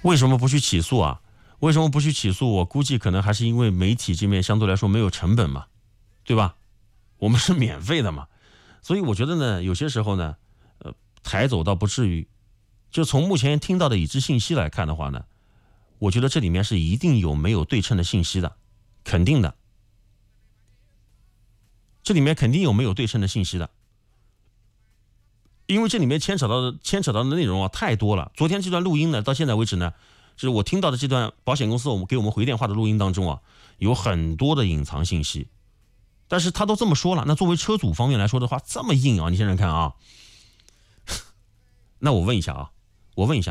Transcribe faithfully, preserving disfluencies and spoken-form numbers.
为什么不去起诉啊？为什么不去起诉？我估计可能还是因为媒体这面相对来说没有成本嘛，对吧？我们是免费的嘛，所以我觉得呢，有些时候呢，呃，抬走倒不至于。就从目前听到的已知信息来看的话呢，我觉得这里面是一定有没有对称的信息的，肯定的。这里面肯定有没有对称的信息的，因为这里面牵扯到的牵扯到的内容啊太多了。昨天这段录音呢，到现在为止呢，就是我听到的这段保险公司我们给我们回电话的录音当中啊，有很多的隐藏信息。但是他都这么说了，那作为车主方面来说的话，这么硬啊，你想想看啊。那我问一下啊，我问一下，